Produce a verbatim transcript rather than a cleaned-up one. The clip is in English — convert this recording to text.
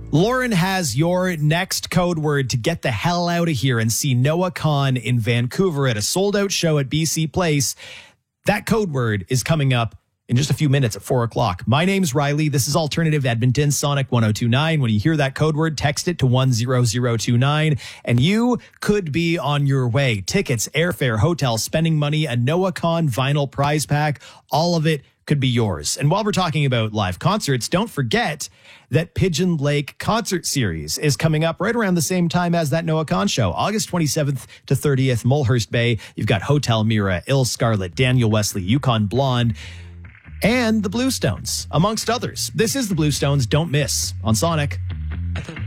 Lauren has your next code word to get the hell out of here and see Noah Kahan in Vancouver at a sold-out show at B C Place. That code word is coming up in just a few minutes at four o'clock. My name's Riley. This is Alternative Edmonton, Sonic one oh two point nine. When you hear that code word, text it to one zero zero two nine, and you could be on your way. Tickets, airfare, hotel, spending money, a Noah Kahan vinyl prize pack, all of it could be yours. And while we're talking about live concerts, don't forget that Pigeon Lake Concert Series is coming up right around the same time as that Noah Kahan show. August twenty-seventh to thirtieth, Mulhurst Bay. You've got Hotel Mira, Il Scarlet, Daniel Wesley, Yukon Blonde, and the Bluestones, amongst others. This is the Bluestones. Don't miss on Sonic.